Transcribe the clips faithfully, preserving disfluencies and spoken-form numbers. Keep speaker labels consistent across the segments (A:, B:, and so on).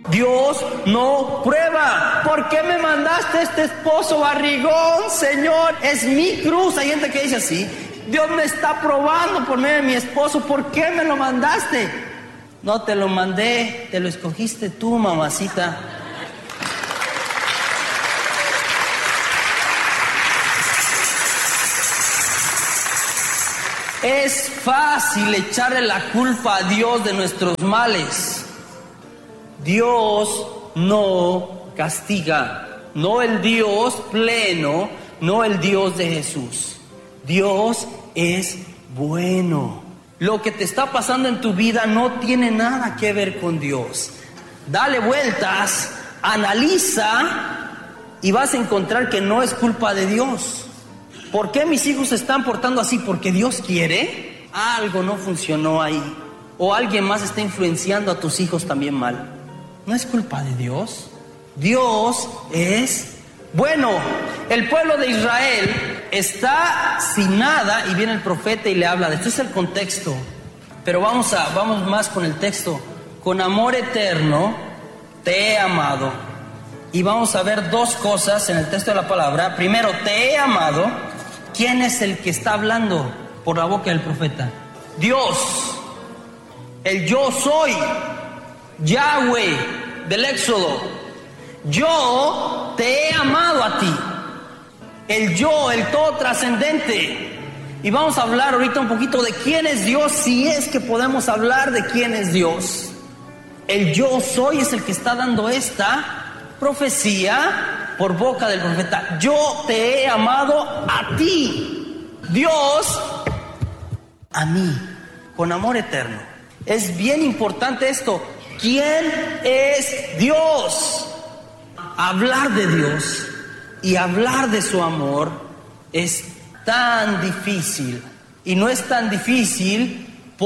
A: Dios no prueba. ¿Por qué me mandaste este esposo barrigón, Señor? Es mi cruz. Hay gente que dice así: Dios me está probando por medio de mi esposo. ¿Por qué me lo mandaste? No te lo mandé, te lo escogiste tú, mamacita. Es fácil echarle la culpa a Dios de nuestros males. Dios no castiga, no el Dios pleno, no el Dios de Jesús. Dios es bueno. Lo que te está pasando en tu vida no tiene nada que ver con Dios. Dale vueltas, analiza y vas a encontrar que no es culpa de Dios. ¿Por qué mis hijos se están portando así? ¿Porque Dios quiere? Algo no funcionó ahí. O alguien más está influenciando a tus hijos también mal. No es culpa de Dios. Dios es bueno. El pueblo de Israel está sin nada y viene el profeta y le habla de esto. Este es el contexto. Pero vamos a, vamos más con el texto. Con amor eterno te he amado. Y vamos a ver dos cosas en el texto de la palabra. Primero, te he amado. ¿Quién es el que está hablando por la boca del profeta? Dios, el yo soy, Yahweh del Éxodo. Yo te he amado a ti, el yo, el todo trascendente. Y vamos a hablar ahorita un poquito de quién es Dios, si es que podemos hablar de quién es Dios. El yo soy es el que está dando esta profecía por boca del profeta. Yo te he amado a ti, Dios, a mí, con amor eterno. Es bien importante esto. ¿Quién es Dios? Hablar de Dios y hablar de su amor es tan difícil. Y no es tan difícil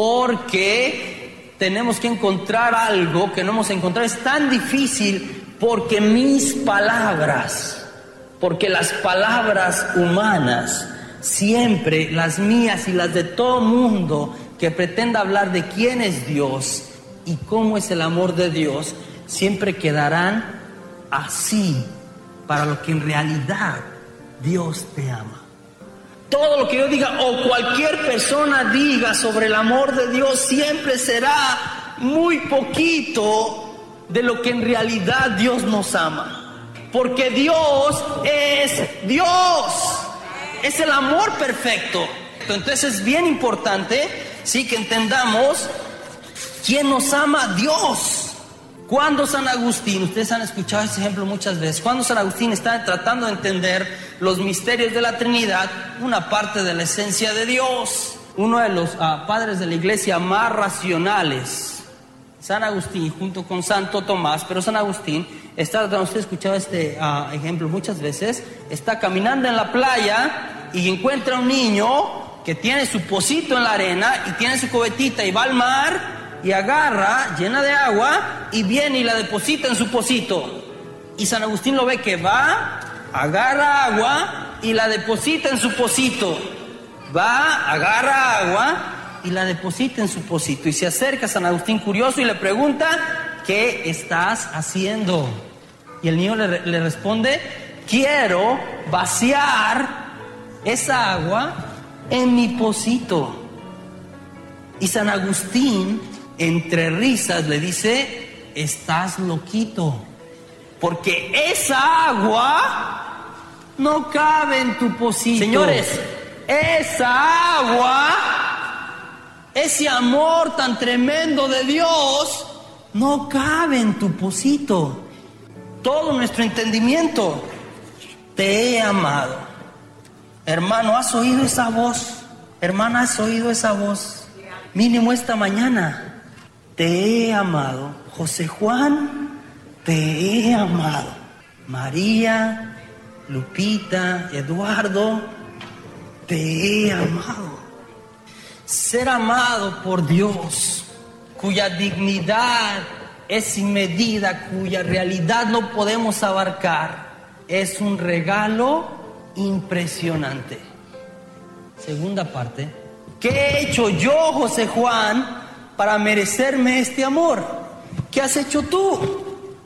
A: porque tenemos que encontrar algo que no hemos encontrado. Es tan difícil porque mis palabras, porque las palabras humanas, siempre las mías y las de todo mundo que pretenda hablar de quién es Dios y cómo es el amor de Dios, siempre quedarán así para lo que en realidad Dios te ama. Todo lo que yo diga o cualquier persona diga sobre el amor de Dios siempre será muy poquito de lo que en realidad Dios nos ama. Porque Dios es Dios. Es el amor perfecto. Entonces es bien importante, sí, que entendamos quién nos ama. Dios. Cuando San Agustín, ustedes han escuchado este ejemplo muchas veces, cuando San Agustín está tratando de entender los misterios de la Trinidad, una parte de la esencia de Dios, uno de los uh, padres de la iglesia más racionales, San Agustín, junto con Santo Tomás, pero San Agustín está tratando, usted ha escuchado este uh, ejemplo muchas veces, está caminando en la playa y encuentra un niño que tiene su pocito en la arena y tiene su cubetita y va al mar y agarra, llena de agua, y viene y la deposita en su pocito. Y San Agustín lo ve que va, agarra agua y la deposita en su pocito. Va, agarra agua y la deposita en su pocito. Y se acerca a San Agustín curioso y le pregunta: ¿qué estás haciendo? Y el niño le, le responde: quiero vaciar esa agua en mi pocito. Y San Agustín, entre risas, le dice: estás loquito, porque esa agua no cabe en tu pocito. Señores, esa agua, ese amor tan tremendo de Dios, no cabe en tu pocito. Todo nuestro entendimiento. Te he amado. Hermano, ¿has oído esa voz? Hermana, ¿has oído esa voz? Mínimo esta mañana. Te he amado. José Juan, te he amado. María, Lupita, Eduardo, te he amado. Ser amado por Dios, cuya dignidad es sin medida, cuya realidad no podemos abarcar, es un regalo impresionante. Segunda parte. ¿Qué he hecho yo, José Juan, para merecerme este amor? ¿Qué has hecho tú?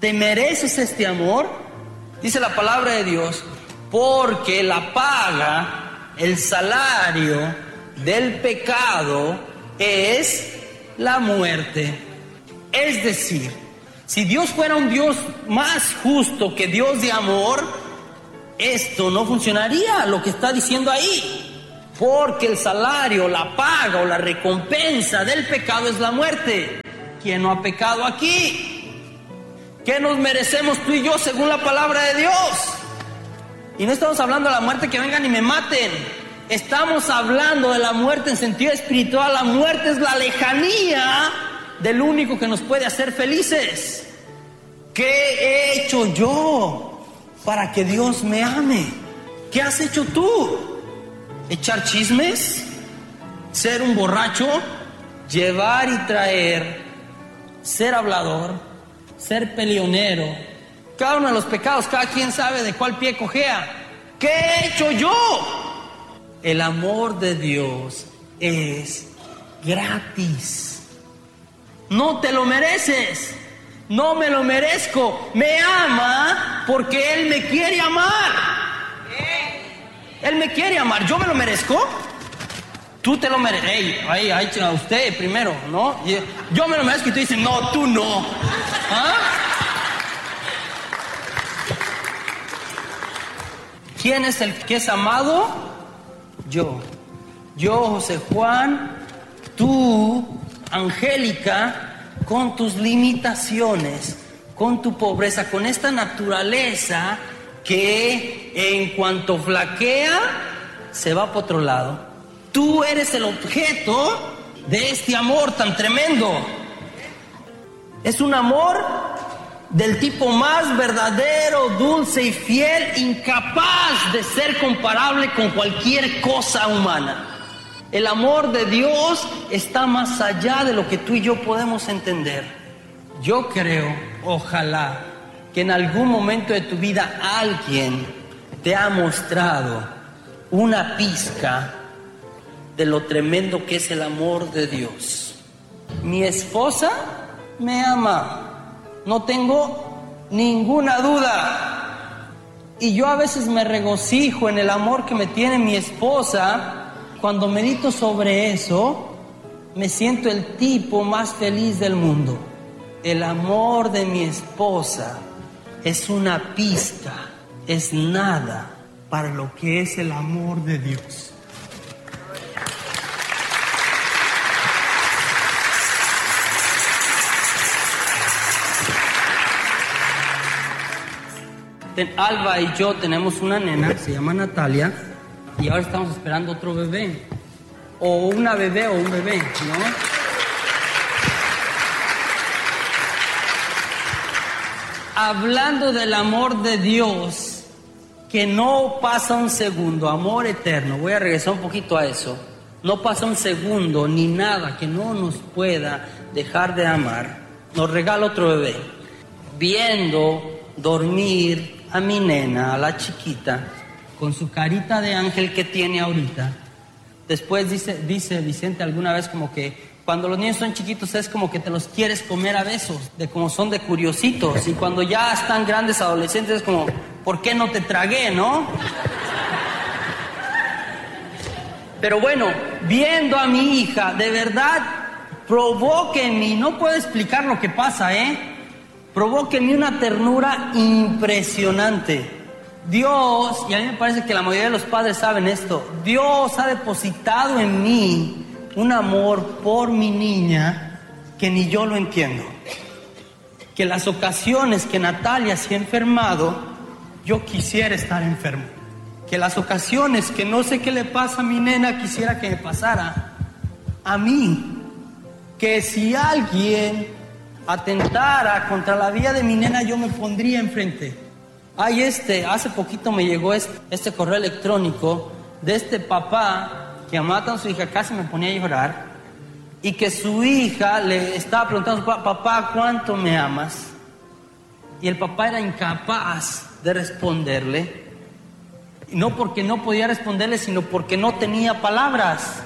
A: ¿Te mereces este amor? Dice la palabra de Dios, porque la paga, el salario del pecado es la muerte. Es decir, si Dios fuera un Dios más justo que Dios de amor, esto no funcionaría, lo que está diciendo ahí. Porque el salario, la paga o la recompensa del pecado es la muerte. ¿Quién no ha pecado aquí? ¿Qué nos merecemos tú y yo según la palabra de Dios? Y no estamos hablando de la muerte que vengan y me maten. Estamos hablando de la muerte en sentido espiritual. La muerte es la lejanía del único que nos puede hacer felices. ¿Qué he hecho yo para que Dios me ame? ¿Qué has hecho tú? ¿Echar chismes? ¿Ser un borracho? ¿Llevar y traer? ¿Ser hablador? ¿Ser peleonero? Cada uno de los pecados, cada quien sabe de cuál pie cojea. ¿Qué he hecho yo? El amor de Dios es gratis. No te lo mereces. No me lo merezco. Me ama porque Él me quiere amar. Él me quiere amar. ¿Yo me lo merezco? Tú te lo mereces. Ey, ahí, ahí, a usted primero, ¿no? Yo me lo merezco y tú dices, no, tú no. ¿Ah? ¿Quién es el que es amado? Yo. Yo, José Juan, tú, Angélica, con tus limitaciones, con tu pobreza, con esta naturaleza que en cuanto flaquea, se va para otro lado. Tú eres el objeto de este amor tan tremendo. Es un amor del tipo más verdadero, dulce y fiel, incapaz de ser comparable con cualquier cosa humana. El amor de Dios está más allá de lo que tú y yo podemos entender. Yo creo, ojalá, que en algún momento de tu vida alguien te ha mostrado una pizca de lo tremendo que es el amor de Dios. Mi esposa me ama, no tengo ninguna duda. Y yo a veces me regocijo en el amor que me tiene mi esposa. Cuando medito sobre eso, me siento el tipo más feliz del mundo. El amor de mi esposa es una pizca, es nada para lo que es el amor de Dios. Alba y yo tenemos una nena, se llama Natalia, y ahora estamos esperando otro bebé, o una bebé o un bebé, ¿no? Hablando del amor de Dios, que no pasa un segundo, amor eterno, voy a regresar un poquito a eso, no pasa un segundo ni nada que no nos pueda dejar de amar. Nos regala otro bebé, viendo dormir a mi nena, a la chiquita, con su carita de ángel que tiene ahorita. Después dice, dice Vicente alguna vez como que cuando los niños son chiquitos es como que te los quieres comer a besos, de como son de curiositos, y cuando ya están grandes adolescentes es como, ¿por qué no te tragué, no? Pero bueno, viendo a mi hija, de verdad provoca en mí, no puedo explicar lo que pasa, ¿eh? Provoca en mí una ternura impresionante. Dios, y a mí me parece que la mayoría de los padres saben esto, Dios ha depositado en mí un amor por mi niña que ni yo lo entiendo. Que las ocasiones que Natalia se ha enfermado, yo quisiera estar enfermo. Que las ocasiones que no sé qué le pasa a mi nena, quisiera que me pasara a mí. Que si alguien atentara contra la vida de mi nena, yo me pondría enfrente. Ay, este, hace poquito me llegó este, este correo electrónico de este papá que mata a su hija, casi me ponía a llorar, y que su hija le estaba preguntando a su papá, papá, ¿cuánto me amas? Y el papá era incapaz de responderle, y no porque no podía responderle, sino porque no tenía palabras.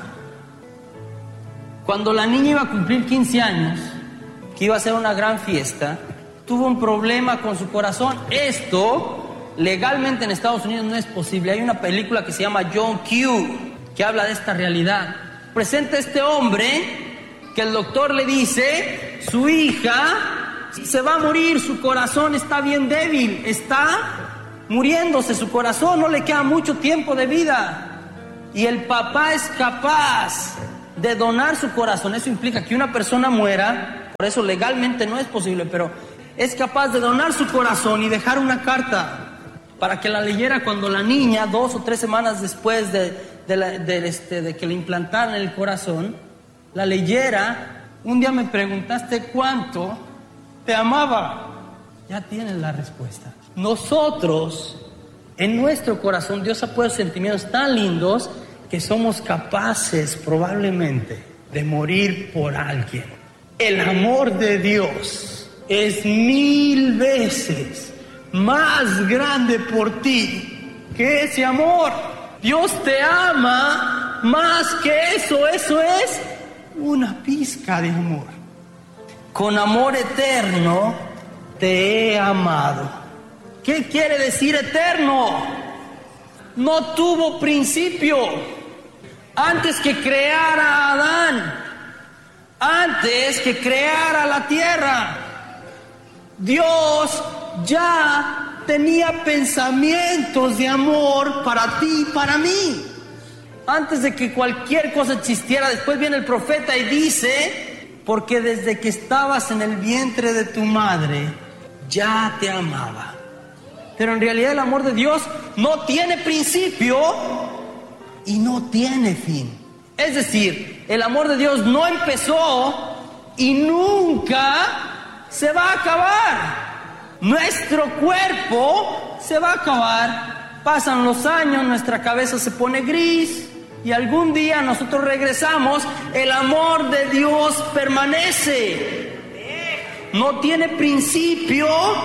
A: Cuando la niña iba a cumplir quince años, que iba a ser una gran fiesta, tuvo un problema con su corazón. Esto legalmente en Estados Unidos no es posible. Hay una película que se llama John Q, que habla de esta realidad. Presenta este hombre que el doctor le dice, su hija se va a morir, su corazón está bien débil, está muriéndose su corazón, no le queda mucho tiempo de vida. Y el papá es capaz de donar su corazón. Eso implica que una persona muera, por eso legalmente no es posible, pero es capaz de donar su corazón y dejar una carta para que la leyera cuando la niña, dos o tres semanas después de, de, la, de, este, de que le implantaran el corazón, la leyera. Un día me preguntaste cuánto te amaba. Ya tienes la respuesta. Nosotros, en nuestro corazón, Dios ha puesto sentimientos tan lindos que somos capaces probablemente de morir por alguien. El amor de Dios es mil veces más grande por ti que ese amor. Dios te ama más que eso. Eso es una pizca de amor. Con amor eterno te he amado. ¿Qué quiere decir eterno? No tuvo principio. Antes que creara a Adán, antes que creara la tierra, Dios ya tenía pensamientos de amor para ti y para mí. Antes de que cualquier cosa existiera. Después viene el profeta y dice, porque desde que estabas en el vientre de tu madre, ya te amaba. Pero en realidad el amor de Dios no tiene principio y no tiene fin. Es decir, el amor de Dios no empezó y nunca se va a acabar. Nuestro cuerpo se va a acabar. Pasan los años, nuestra cabeza se pone gris y algún día nosotros regresamos. El amor de Dios permanece. No tiene principio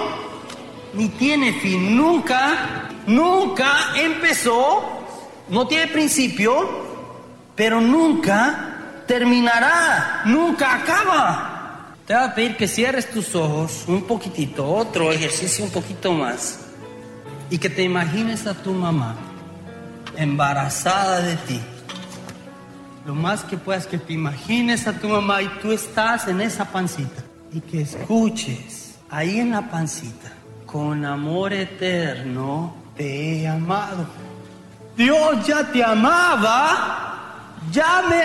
A: ni tiene fin. Nunca, nunca empezó. No tiene principio, pero nunca terminará. Nunca acaba. Te voy a pedir que cierres tus ojos un poquitito. Otro ejercicio un poquito más. Y que te imagines a tu mamá embarazada de ti. Lo más que puedas, que te imagines a tu mamá y tú estás en esa pancita. Y que escuches ahí en la pancita: con amor eterno te he amado. Dios ya te amaba, ya me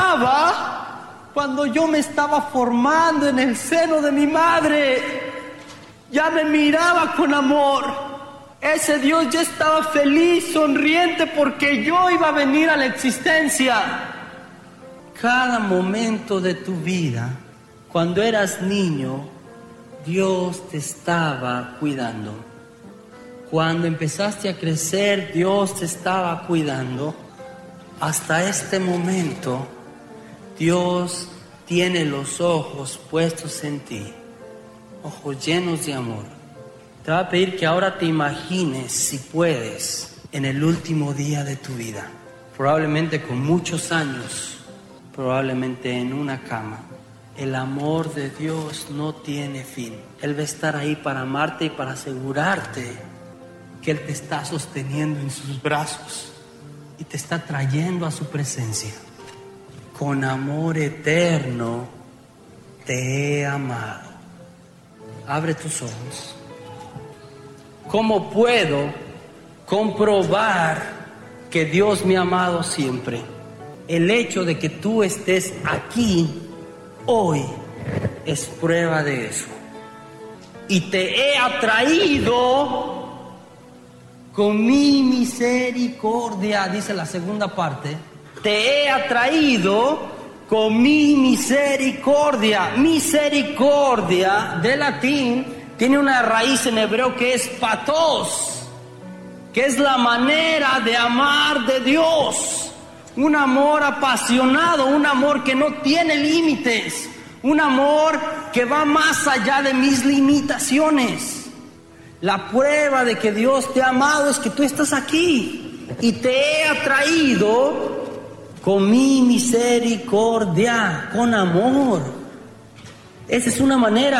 A: amaba cuando yo me estaba formando en el seno de mi madre. Ya me miraba con amor. Ese Dios ya estaba feliz, sonriente, porque yo iba a venir a la existencia. Cada momento de tu vida, cuando eras niño, Dios te estaba cuidando. Cuando empezaste a crecer, Dios te estaba cuidando. Hasta este momento, Dios tiene los ojos puestos en ti, ojos llenos de amor. Te voy a pedir que ahora te imagines, si puedes, en el último día de tu vida, probablemente con muchos años, probablemente en una cama. El amor de Dios no tiene fin. Él va a estar ahí para amarte y para asegurarte que Él te está sosteniendo en sus brazos y te está trayendo a su presencia. Con amor eterno te he amado. Abre tus ojos. ¿Cómo puedo comprobar que Dios me ha amado siempre? El hecho de que tú estés aquí hoy es prueba de eso. Y te he atraído con mi misericordia, dice la segunda parte. Te he atraído con mi misericordia. Misericordia, de latín, tiene una raíz en hebreo que es patos, que es la manera de amar de Dios. Un amor apasionado, un amor que no tiene límites, un amor que va más allá de mis limitaciones. La prueba de que Dios te ha amado es que tú estás aquí y te he atraído con mi misericordia, con amor. Esa es una manera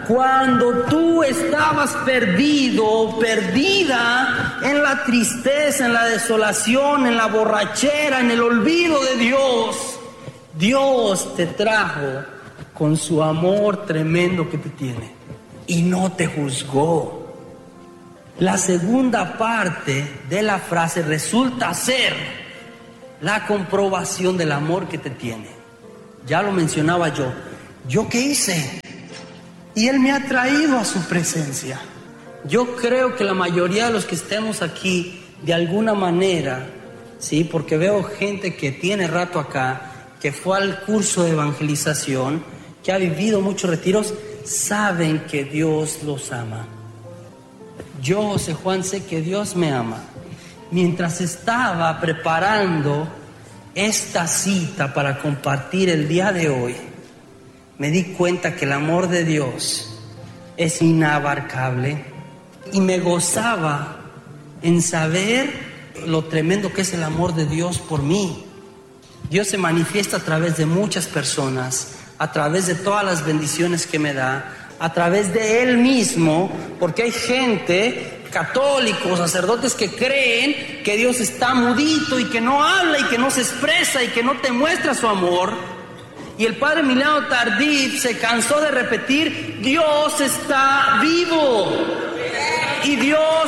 A: Cuando tú estabas perdido o perdida en la tristeza, en la desolación, en la borrachera, en el olvido de Dios, Dios te trajo con su amor tremendo que te tiene y no te juzgó. La segunda parte de la frase resulta ser la comprobación del amor que te tiene. Ya lo mencionaba yo. ¿Yo qué hice? Y Él me ha traído a su presencia. Yo creo que la mayoría de los que estemos aquí, de alguna manera, sí, porque veo gente que tiene rato acá, que fue al curso de evangelización, que ha vivido muchos retiros, saben que Dios los ama. Yo, José Juan, sé que Dios me ama. Mientras estaba preparando esta cita para compartir el día de hoy, me di cuenta que el amor de Dios es inabarcable y me gozaba en saber lo tremendo que es el amor de Dios por mí. Dios se manifiesta a través de muchas personas, a través de todas las bendiciones que me da, a través de Él mismo, porque hay gente, católicos, sacerdotes que creen que Dios está mudito y que no habla y que no se expresa y que no te muestra su amor. Y el padre Emiliano Tardif se cansó de repetir: Dios está vivo. Y Dios...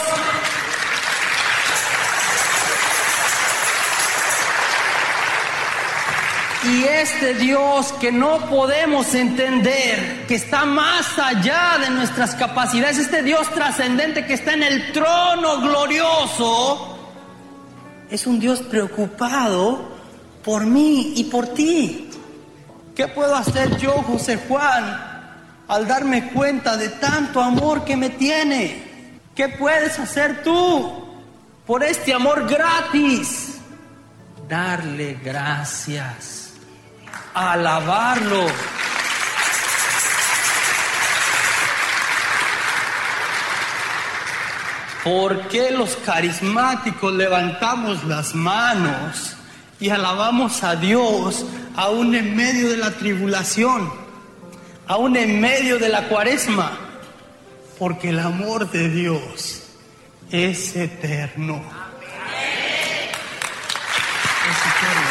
A: Y este Dios que no podemos entender, que está más allá de nuestras capacidades, este Dios trascendente que está en el trono glorioso, es un Dios preocupado por mí y por ti. ¿Qué puedo hacer yo, José Juan, al darme cuenta de tanto amor que me tiene? ¿Qué puedes hacer tú por este amor gratis? Darle gracias, alabarlo. ¿Por qué los carismáticos levantamos las manos y alabamos a Dios aún en medio de la tribulación, aún en medio de la cuaresma? Porque el amor de Dios es eterno. Es eterno.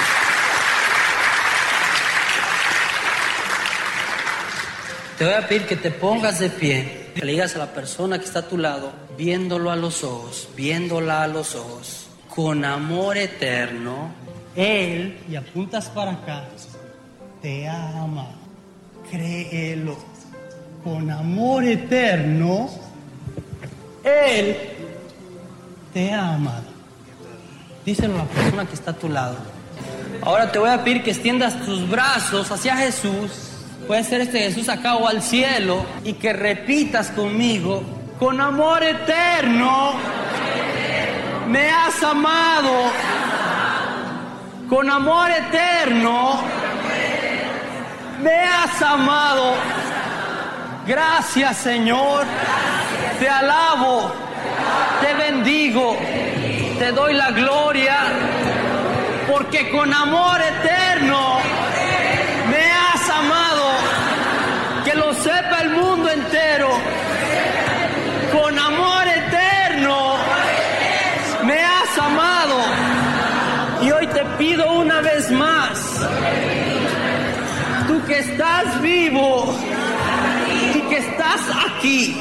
A: Te voy a pedir que te pongas de pie, que le digas a la persona que está a tu lado, viéndolo a los ojos, viéndola a los ojos, con amor eterno, Él, y apuntas para acá, te ama, créelo, con amor eterno, Él te ama. Díselo a la persona que está a tu lado. Ahora te voy a pedir que extiendas tus brazos hacia Jesús. Puede ser este Jesús acá o al cielo, y que repitas conmigo: con amor eterno me has amado, con amor eterno me has amado. Gracias, Señor, te alabo, te bendigo, te doy la gloria, porque con amor eterno me has amado. Que lo sepa el mundo entero. Con amor eterno me has amado. Y hoy te pido una vez más, tú que estás vivo y que estás aquí,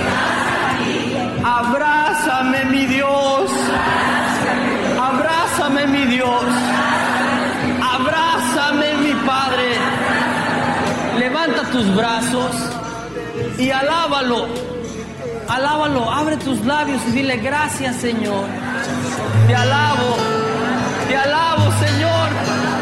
A: abrázame, mi Dios, abrázame, mi Dios, abrázame, mi Padre. Levanta tus brazos y alábalo, alábalo, abre tus labios y dile: gracias, Señor, te alabo, te alabo.